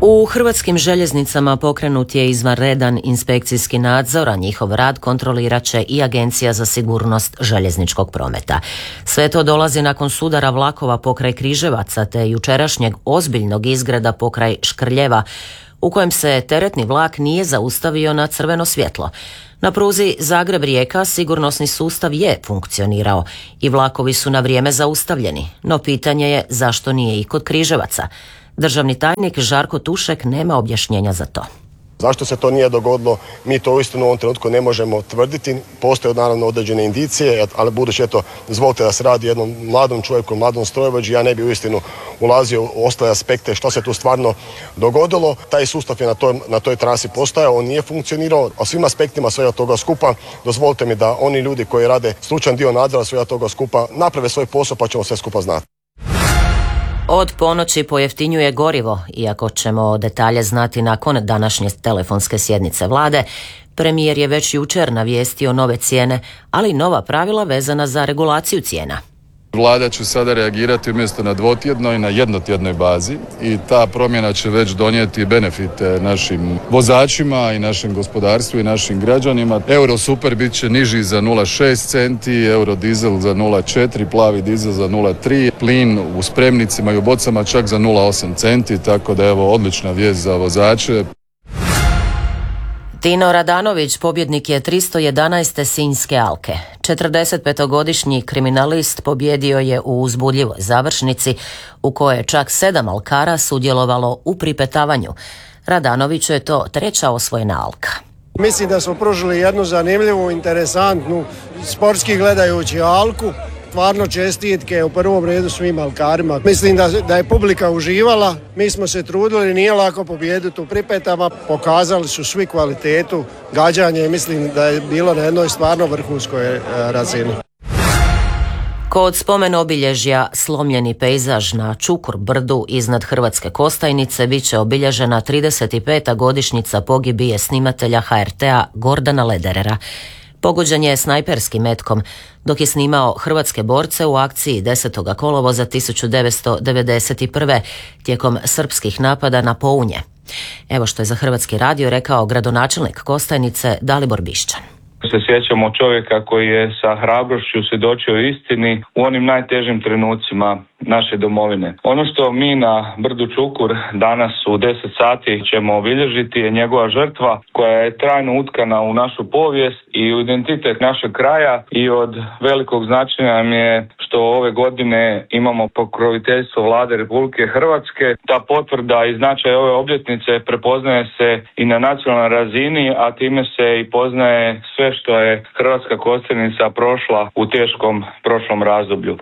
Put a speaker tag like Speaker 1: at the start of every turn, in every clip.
Speaker 1: U Hrvatskim željeznicama pokrenut je izvanredan inspekcijski nadzor, a njihov rad kontrolirat će i Agencija za sigurnost željezničkog prometa. Sve to dolazi nakon sudara vlakova pokraj Križevaca te jučerašnjeg ozbiljnog izgreda pokraj Škrljeva, u kojem se teretni vlak nije zaustavio na crveno svjetlo. Na pruzi Zagreb-Rijeka sigurnosni sustav je funkcionirao i vlakovi su na vrijeme zaustavljeni, no pitanje je zašto nije i kod Križevaca. Državni tajnik Žarko Tušek nema objašnjenja za to.
Speaker 2: Zašto se to nije dogodilo, mi to uistinu u ovom trenutku ne možemo tvrditi. Postoje naravno određene indicije, ali budući izvolite da se radi jednom mladom čovjeku, mladom strojovođi, ja ne bi uistinu ulazio u ostale aspekte što se tu stvarno dogodilo. Taj sustav je na toj trasi postojao, on nije funkcionirao, a svim aspektima svega toga skupa dozvolite mi da oni ljudi koji rade stručan dio nadzora svega toga skupa naprave svoj posao pa ćemo sve skupa znati.
Speaker 1: Od ponoći pojeftinjuje gorivo, iako ćemo detalje znati nakon današnje telefonske sjednice vlade. Premijer je već jučer navijestio nove cijene, ali nova pravila vezana za regulaciju cijena.
Speaker 3: Vlada će sada reagirati umjesto na dvotjednoj, na jednotjednoj bazi i ta promjena će već donijeti benefite našim vozačima i našem gospodarstvu i našim građanima. Euro super bit će niži za 0,6 centi, euro dizel za 0,4, plavi dizel za 0,3, plin u spremnicima i u bocama čak za 0,8 centi, tako da evo odlična vijest za vozače.
Speaker 1: Tino Radanović pobjednik je 311. Sinjske Alke. 45-godišnji kriminalist pobjedio je u uzbudljivoj završnici u kojoj je čak 7 alkara sudjelovalo u pripetavanju. Radanoviću je to 3. osvojena Alka.
Speaker 4: Mislim da smo pružili jednu zanimljivu, interesantnu, sportski gledajući Alku. Stvarno čestitke u prvom redu svim alkarima. Mislim da je publika uživala, mi smo se trudili, nije lako pobijediti u pripetama, pokazali su svi kvalitetu, gađanje, mislim da je bilo na jednoj stvarno vrhunskoj razini.
Speaker 1: Kod spomen obilježja slomljeni pejzaž na Čukur brdu iznad Hrvatske Kostajnice bit će obilježena 35. godišnjica pogibije snimatelja HRT-a Gordana Lederera. Pogođen je snajperskim metkom dok je snimao hrvatske borce u akciji 10. kolovoza 1991. tijekom srpskih napada na Pounje. Evo što je za Hrvatski radio rekao gradonačelnik Kostajnice Dalibor Bišćan.
Speaker 5: Se sjećamo čovjeka koji je sa hrabrošću svjedočio istini u onim najtežim trenucima naše domovine. Ono što mi na brdu Čukur danas u 10 sati ćemo obilježiti je njegova žrtva koja je trajno utkana u našu povijest i u identitet našeg kraja i od velikog značaja nam je što ove godine imamo pokroviteljstvo Vlade Republike Hrvatske. Ta potvrda i značaj ove obljetnice prepoznaje se i na nacionalnoj razini, a time se i poznaje sve što je Hrvatska Kostajnica prošla u teškom prošlom razdoblju.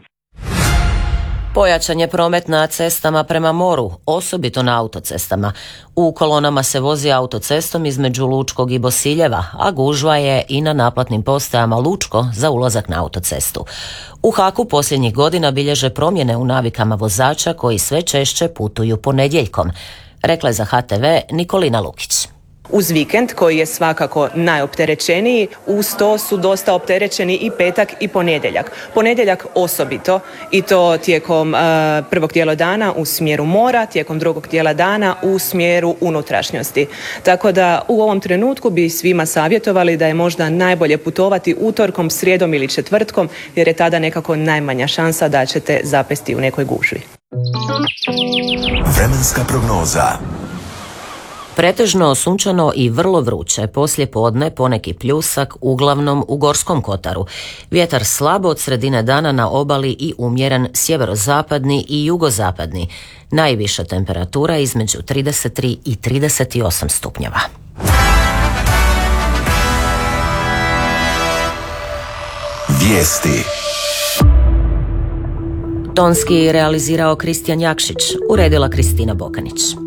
Speaker 1: Pojačan je promet na cestama prema moru, osobito na autocestama. U kolonama se vozi autocestom između Lučkog i Bosiljeva, a gužva je i na naplatnim postajama Lučko za ulazak na autocestu. U Haku posljednjih godina bilježe promjene u navikama vozača koji sve češće putuju ponedjeljkom, rekla je za HTV Nikolina Lukić.
Speaker 6: Uz vikend koji je svakako najopterećeniji, uz to su dosta opterećeni i petak i ponedjeljak. Ponedjeljak osobito i to tijekom prvog dijela dana u smjeru mora, tijekom drugog dijela dana u smjeru unutrašnjosti. Tako da u ovom trenutku bi svima savjetovali da je možda najbolje putovati utorkom, srijedom ili četvrtkom jer je tada nekako najmanja šansa da ćete zapesti u nekoj gužvi.
Speaker 7: Vremenska prognoza.
Speaker 1: Pretežno sunčano i vrlo vruće, poslije podne poneki pljusak, uglavnom u Gorskom kotaru. Vjetar slabo od sredine dana na obali i umjeren sjeverozapadni i jugozapadni. Najviša temperatura između 33 i 38 stupnjeva.
Speaker 7: Vijesti.
Speaker 1: Tonski realizirao Kristijan Jakšić, uredila Kristina Bokanić.